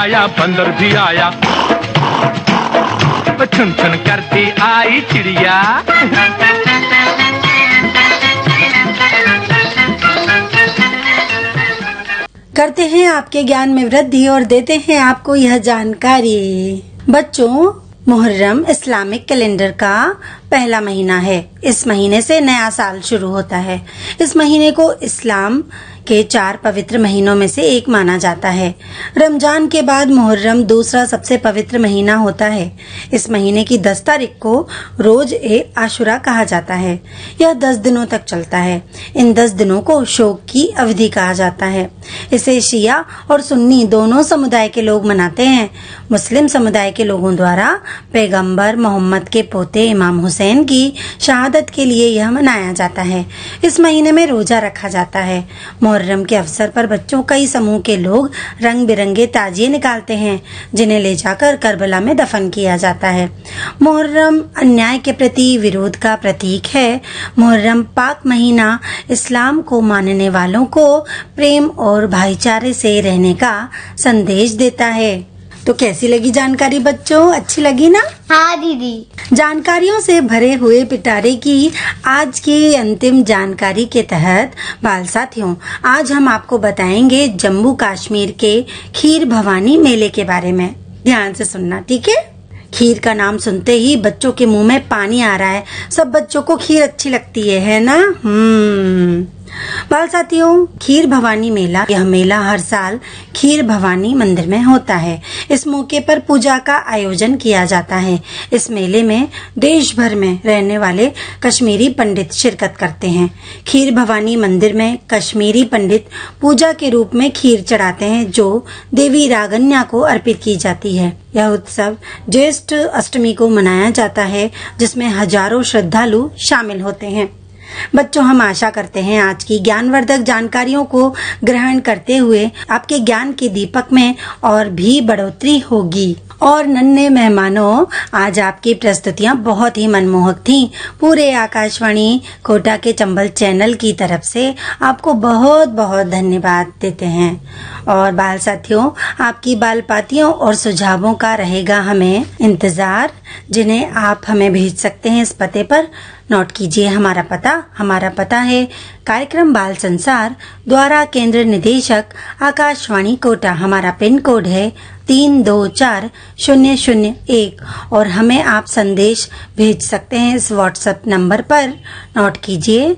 आया बंदर भी आया, चुन चुन करती आई चिड़िया। करते हैं आपके ज्ञान में वृद्धि और देते हैं आपको यह जानकारी। बच्चों, मुहर्रम इस्लामिक कैलेंडर का पहला महीना है। इस महीने से नया साल शुरू होता है। इस महीने को इस्लाम के 4 पवित्र महीनों में से एक माना जाता है। रमजान के बाद मुहर्रम दूसरा सबसे पवित्र महीना होता है। इस महीने की 10 तारीख को रोज ए आशुरा कहा जाता है। यह 10 दिनों तक चलता है। इन 10 दिनों को शोक की अवधि कहा जाता है। इसे शिया और सुन्नी दोनों समुदाय के लोग मनाते हैं। मुस्लिम समुदाय के लोगों द्वारा पैगंबर मोहम्मद के पोते इमाम हुसैन की शहादत के लिए यह मनाया जाता है। इस महीने में रोजा रखा जाता है। मुहर्रम के अवसर पर बच्चों कई समूह के लोग रंग बिरंगे ताजिए निकालते हैं, जिन्हें ले जाकर करबला में दफन किया जाता है। मुहर्रम अन्याय के प्रति विरोध का प्रतीक है। मुहर्रम पाक महीना इस्लाम को मानने वालों को प्रेम और भाईचारे से रहने का संदेश देता है। तो कैसी लगी जानकारी बच्चों? अच्छी लगी ना? हाँ दीदी। जानकारियों से भरे हुए पिटारे की आज की अंतिम जानकारी के तहत बाल साथियों, आज हम आपको बताएंगे जम्मू कश्मीर के खीर भवानी मेले के बारे में। ध्यान से सुनना, ठीक है? खीर का नाम सुनते ही बच्चों के मुंह में पानी आ रहा है। सब बच्चों को खीर अच्छी लगती है ना? बाल साथियों, खीर भवानी मेला, यह मेला हर साल खीर भवानी मंदिर में होता है। इस मौके पर पूजा का आयोजन किया जाता है। इस मेले में देश भर में रहने वाले कश्मीरी पंडित शिरकत करते हैं। खीर भवानी मंदिर में कश्मीरी पंडित पूजा के रूप में खीर चढ़ाते हैं, जो देवी रागन्या को अर्पित की जाती है। यह उत्सव ज्येष्ठ अष्टमी को मनाया जाता है, जिसमें हजारों श्रद्धालु शामिल होते हैं। बच्चों, हम आशा करते हैं आज की ज्ञानवर्धक जानकारियों को ग्रहण करते हुए आपके ज्ञान के दीपक में और भी बढ़ोतरी होगी। और नन्हे मेहमानों, आज आपकी प्रस्तुतियां बहुत ही मनमोहक थीं। पूरे आकाशवाणी कोटा के चंबल चैनल की तरफ से आपको बहुत बहुत धन्यवाद देते हैं। और बाल साथियों, आपकी बाल पातियों और सुझावों का रहेगा हमें इंतजार, जिन्हें आप हमें भेज सकते हैं इस पते पर। नोट कीजिए हमारा पता है कार्यक्रम बाल संसार द्वारा केंद्र निदेशक आकाशवाणी कोटा। हमारा पिन कोड है 324001 और हमें आप संदेश भेज सकते हैं इस व्हाट्सएप नंबर पर। नोट कीजिए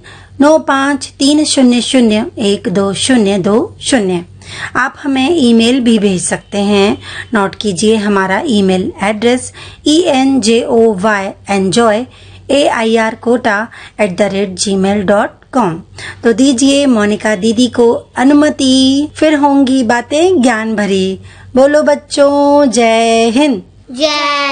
9530012020। आप हमें ईमेल भी भेज सकते हैं। नोट कीजिए हमारा ईमेल एड्रेस enjoyairkota@gmail.com। तो दीजिए मोनिका दीदी को अनुमति, फिर होंगी बातें ज्ञान भरी। बोलो बच्चों, जय हिंद। जय